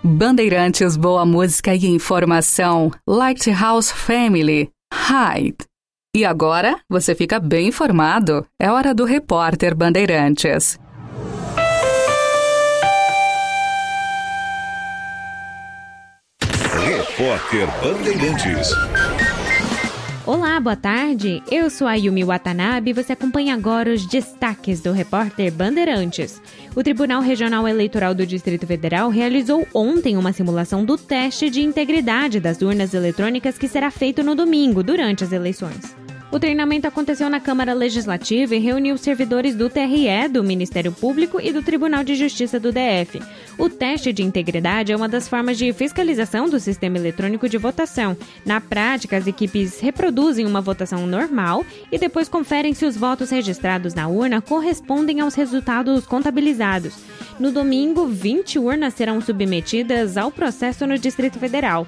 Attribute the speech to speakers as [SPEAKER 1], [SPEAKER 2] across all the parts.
[SPEAKER 1] Bandeirantes, boa música e informação. Lighthouse Family, Hide. E agora, você fica bem informado. É hora do Repórter Bandeirantes.
[SPEAKER 2] Repórter Bandeirantes.
[SPEAKER 3] Olá, boa tarde. Eu sou a Yumi Watanabe e você acompanha agora os destaques do Repórter Bandeirantes. O Tribunal Regional Eleitoral do Distrito Federal realizou ontem uma simulação do teste de integridade das urnas eletrônicas que será feito no domingo, durante as eleições. O treinamento aconteceu na Câmara Legislativa e reuniu servidores do TRE, do Ministério Público e do Tribunal de Justiça do DF. O teste de integridade é uma das formas de fiscalização do sistema eletrônico de votação. Na prática, as equipes reproduzem uma votação normal e depois conferem se os votos registrados na urna correspondem aos resultados contabilizados. No domingo, 20 urnas serão submetidas ao processo no Distrito Federal.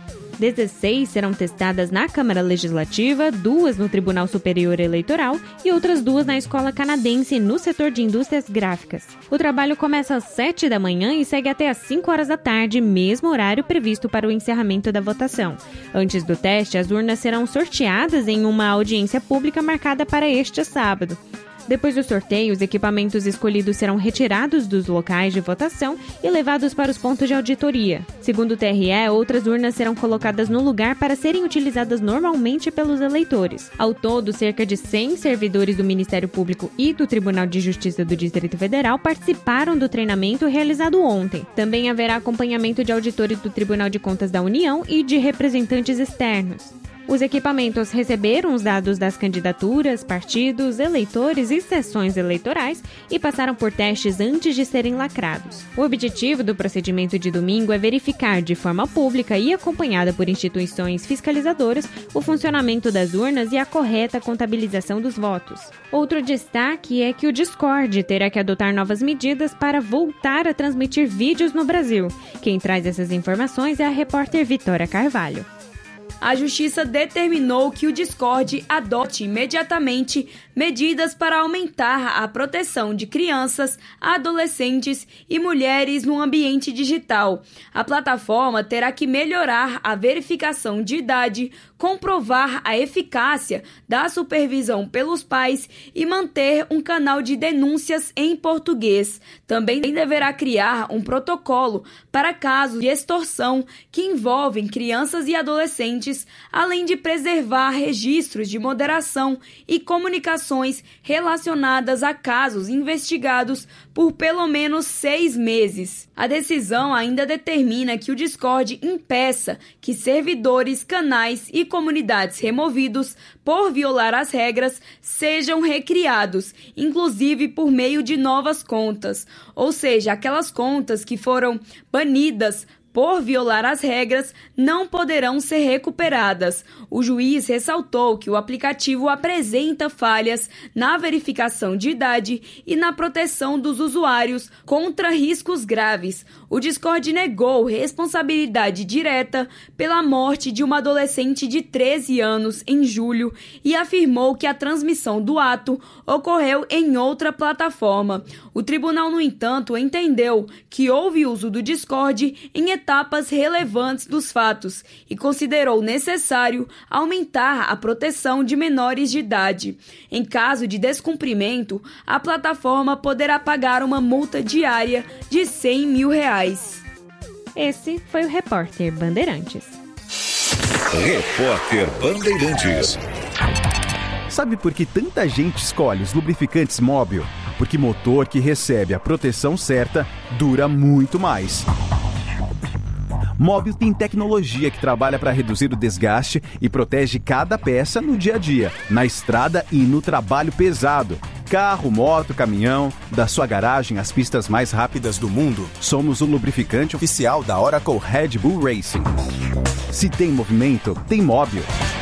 [SPEAKER 3] 16 serão testadas na Câmara Legislativa, 2 no Tribunal Superior Eleitoral e outras 2 na Escola Canadense, no setor de indústrias gráficas. O trabalho começa às 7 da manhã e segue até às 5 horas da tarde, mesmo horário previsto para o encerramento da votação. Antes do teste, as urnas serão sorteadas em uma audiência pública marcada para este sábado. Depois do sorteio, os equipamentos escolhidos serão retirados dos locais de votação e levados para os pontos de auditoria. Segundo o TRE, outras urnas serão colocadas no lugar para serem utilizadas normalmente pelos eleitores. Ao todo, cerca de 100 servidores do Ministério Público e do Tribunal de Justiça do Distrito Federal participaram do treinamento realizado ontem. Também haverá acompanhamento de auditores do Tribunal de Contas da União e de representantes externos. Os equipamentos receberam os dados das candidaturas, partidos, eleitores e sessões eleitorais e passaram por testes antes de serem lacrados. O objetivo do procedimento de domingo é verificar de forma pública e acompanhada por instituições fiscalizadoras o funcionamento das urnas e a correta contabilização dos votos. Outro destaque é que o Discord terá que adotar novas medidas para voltar a transmitir vídeos no Brasil. Quem traz essas informações é a repórter Vitória Carvalho.
[SPEAKER 4] A Justiça determinou que o Discord adote imediatamente medidas para aumentar a proteção de crianças, adolescentes e mulheres no ambiente digital. A plataforma terá que melhorar a verificação de idade, comprovar a eficácia da supervisão pelos pais e manter um canal de denúncias em português. Também deverá criar um protocolo para casos de extorsão que envolvem crianças e adolescentes, além de preservar registros de moderação e comunicações relacionadas a casos investigados por pelo menos 6 meses. A decisão ainda determina que o Discord impeça que servidores, canais e comunidades removidos por violar as regras sejam recriados, inclusive por meio de novas contas, ou seja, aquelas contas que foram banidas por violar as regras, não poderão ser recuperadas. O juiz ressaltou que o aplicativo apresenta falhas na verificação de idade e na proteção dos usuários contra riscos graves. O Discord negou responsabilidade direta pela morte de uma adolescente de 13 anos em julho e afirmou que a transmissão do ato ocorreu em outra plataforma. O tribunal, no entanto, entendeu que houve uso do Discord em etapas relevantes dos fatos e considerou necessário aumentar a proteção de menores de idade. Em caso de descumprimento, a plataforma poderá pagar uma multa diária de R$100 mil.
[SPEAKER 3] Esse foi o Repórter Bandeirantes.
[SPEAKER 2] Repórter Bandeirantes.
[SPEAKER 5] Sabe por que tanta gente escolhe os lubrificantes Mobil? Porque motor que recebe a proteção certa dura muito mais. Mobil tem tecnologia que trabalha para reduzir o desgaste e protege cada peça no dia a dia, na estrada e no trabalho pesado. Carro, moto, caminhão, da sua garagem às pistas mais rápidas do mundo, somos o lubrificante oficial da Oracle Red Bull Racing. Se tem movimento, tem Mobil.